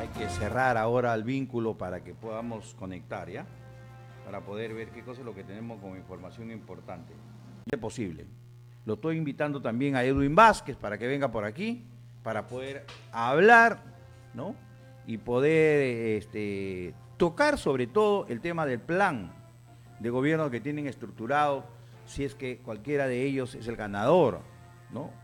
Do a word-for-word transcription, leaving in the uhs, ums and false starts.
Hay que cerrar ahora el vínculo para que podamos conectar, ¿ya? Para poder ver qué cosa es lo que tenemos como información importante. Es posible. Lo estoy invitando también a Edwin Vázquez para que venga por aquí, para poder hablar, ¿no? Y poder este, tocar sobre todo el tema del plan de gobierno que tienen estructurado, si es que cualquiera de ellos es el ganador, ¿no?